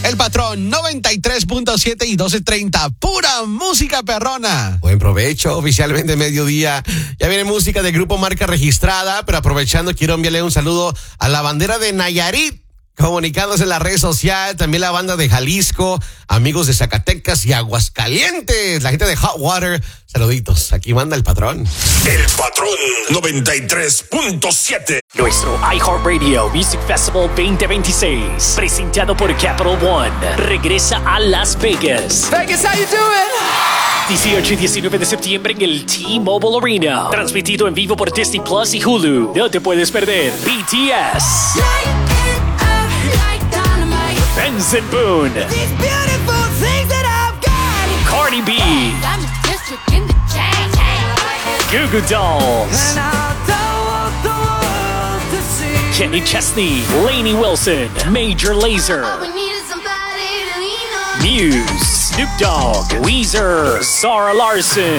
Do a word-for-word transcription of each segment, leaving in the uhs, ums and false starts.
El Patrón noventa y tres punto siete y doce treinta, pura música perrona. Buen provecho, oficialmente mediodía. Ya viene música del grupo Marca Registrada, pero aprovechando quiero enviarle un saludo a la bandera de Nayarit, comunicándose en la red social, también la banda de Jalisco, amigos de Zacatecas y Aguascalientes, la gente de Hot Water. Saluditos, aquí manda el Patrón. El Patrón noventa y tres punto siete. Nuestro iHeartRadio Music Festival veinte veintiséis, presentado por Capital One, regresa a Las Vegas. Vegas, how you doing? dieciocho y diecinueve de septiembre en el T-Mobile Arena. Transmitido en vivo por Disney Plus y Hulu. No te puedes perder B T S, Benson Boone, Cardi B, Goo Goo Dolls, Kenny Chesney, Lainey Wilson, Major Lazer, Muse, Snoop Dogg, Weezer, Sarah Larson.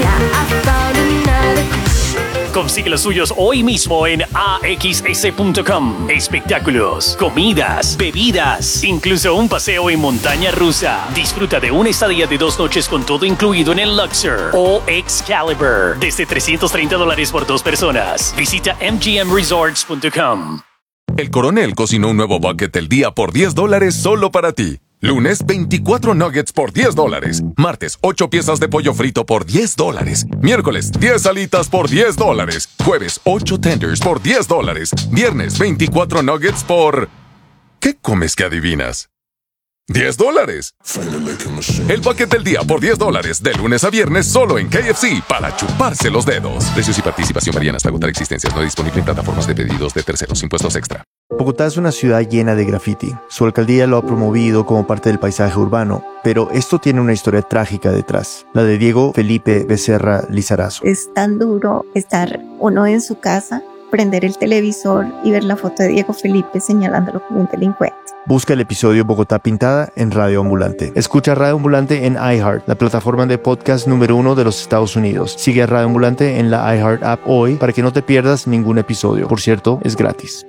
Consigue los suyos hoy mismo en A X S punto com. Espectáculos, comidas, bebidas, incluso un paseo en montaña rusa. Disfruta de una estadía de dos noches con todo incluido en el Luxor o Excalibur desde trescientos treinta dólares por dos personas. Visita M G M resorts punto com. El Coronel cocinó un nuevo bucket del día por diez dólares solo para ti. Lunes, veinticuatro nuggets por diez dólares. Martes, ocho piezas de pollo frito por diez dólares. Miércoles, diez alitas por diez dólares. Jueves, ocho tenders por diez dólares. Viernes, veinticuatro nuggets por... ¿Qué comes que adivinas? diez dólares. El bucket del día por diez dólares. De lunes a viernes solo en K F C para chuparse los dedos. Precios y participación varían hasta agotar existencias. No disponible en plataformas de pedidos de terceros. Impuestos extra. Bogotá es una ciudad llena de graffiti. Su alcaldía lo ha promovido como parte del paisaje urbano, pero esto tiene una historia trágica detrás, la de Diego Felipe Becerra Lizarazo. Es tan duro estar uno en su casa, prender el televisor y ver la foto de Diego Felipe señalándolo como un delincuente. Busca el episodio Bogotá Pintada en Radio Ambulante. Escucha Radio Ambulante en iHeart, la plataforma de podcast número uno de los Estados Unidos. Sigue a Radio Ambulante en la iHeart app hoy para que no te pierdas ningún episodio. Por cierto, es gratis.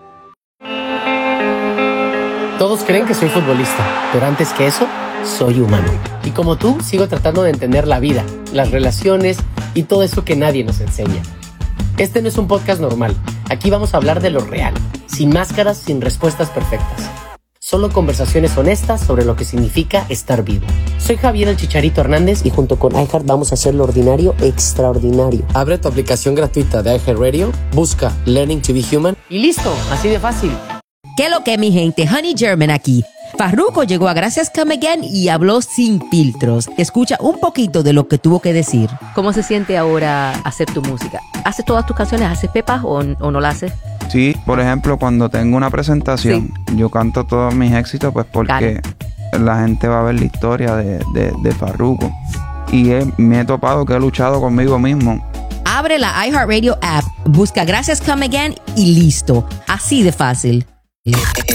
Todos creen que soy futbolista, pero antes que eso, soy humano. Y como tú, sigo tratando de entender la vida, las relaciones y todo eso que nadie nos enseña. Este no es un podcast normal. Aquí vamos a hablar de lo real, sin máscaras, sin respuestas perfectas. Solo conversaciones honestas sobre lo que significa estar vivo. Soy Javier el Chicharito Hernández y junto con iHeart vamos a hacer lo ordinario extraordinario. Abre tu aplicación gratuita de iHeartRadio, busca Learning to be Human y listo, así de fácil. ¿Qué lo que, mi gente? Honey German aquí. Farruko llegó a Gracias Come Again y habló sin filtros. Escucha un poquito de lo que tuvo que decir. ¿Cómo se siente ahora hacer tu música? ¿Haces todas tus canciones? ¿Haces pepas o, o no la haces? Sí, por ejemplo, cuando tengo una presentación, sí, yo canto todos mis éxitos pues porque Dale. la gente va a ver la historia de, de, de Farruko. Y he, me he topado que he luchado conmigo mismo. Abre la iHeartRadio app, busca Gracias Come Again y listo. Así de fácil.